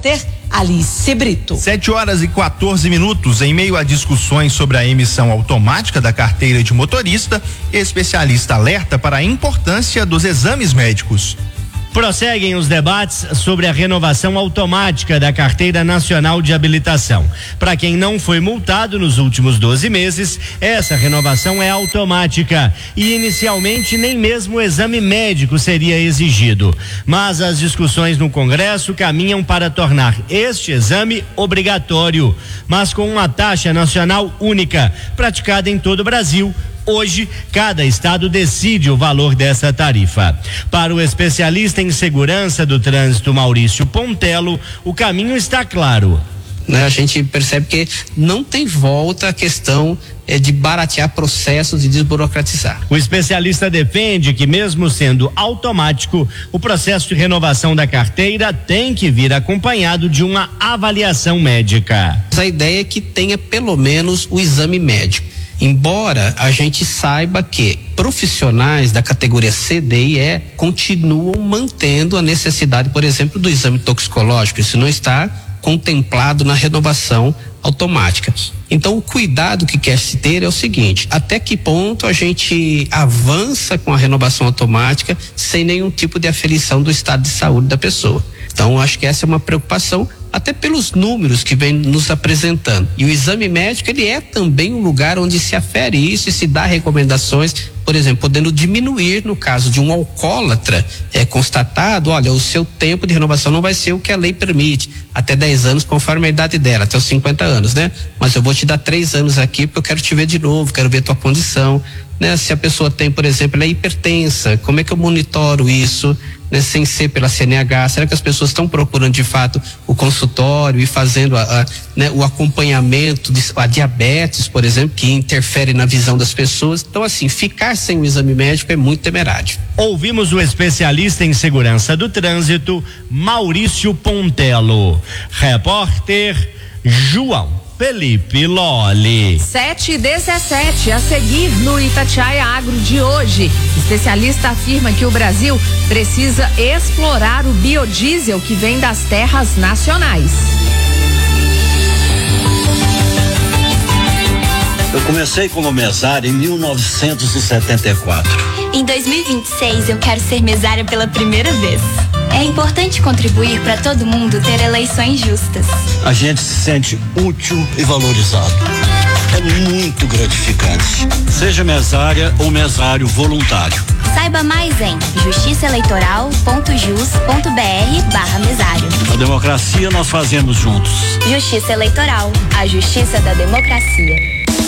repórter Alice Brito. 7h14. Em meio a discussões sobre a emissão automática da carteira de motorista, especialista alerta para a importância dos exames médicos. Prosseguem os debates sobre a renovação automática da Carteira Nacional de Habilitação. Para quem não foi multado nos últimos 12 meses, essa renovação é automática e inicialmente nem mesmo o exame médico seria exigido. Mas as discussões no Congresso caminham para tornar este exame obrigatório, mas com uma taxa nacional única, praticada em todo o Brasil. Hoje, cada estado decide o valor dessa tarifa. Para o especialista em segurança do trânsito Maurício Pontello, o caminho está claro. A gente percebe que não tem volta a questão de baratear processos e desburocratizar. O especialista defende que, mesmo sendo automático, o processo de renovação da carteira tem que vir acompanhado de uma avaliação médica. A ideia é que tenha pelo menos o exame médico. Embora a gente saiba que profissionais da categoria C, D e E continuam mantendo a necessidade, por exemplo, do exame toxicológico. Isso não está contemplado na renovação automática. Então, o cuidado que quer se ter é o seguinte: até que ponto a gente avança com a renovação automática sem nenhum tipo de aferição do estado de saúde da pessoa. Então, acho que essa é uma preocupação, até pelos números que vem nos apresentando. E o exame médico, ele é também um lugar onde se afere isso e se dá recomendações, por exemplo, podendo diminuir no caso de um alcoólatra, constatado, olha, o seu tempo de renovação não vai ser o que a lei permite, até 10 anos, conforme a idade dela, até os 50 anos, né? Mas eu vou te dar 3 anos aqui porque eu quero te ver de novo, quero ver tua condição, né? Se a pessoa tem, por exemplo, ela é hipertensa, como é que eu monitoro isso, né? Sem ser pela CNH, será que as pessoas estão procurando de fato o consultório e fazendo né, o acompanhamento a diabetes, por exemplo, que interfere na visão das pessoas? Então, assim, ficar sem o exame médico é muito temerário. Ouvimos o especialista em segurança do trânsito, Maurício Pontello. Repórter João Felipe Lolli. 7h17, a seguir no Itatiaia Agro de hoje. Especialista afirma que o Brasil precisa explorar o biodiesel que vem das terras nacionais. Eu comecei como mesário em 1974. Em 2026 eu quero ser mesária pela primeira vez. É importante contribuir para todo mundo ter eleições justas. A gente se sente útil e valorizado. É muito gratificante. Seja mesária ou mesário voluntário. Saiba mais em justiçaeleitoral.jus.br/mesário. A democracia nós fazemos juntos. Justiça Eleitoral, a justiça da democracia.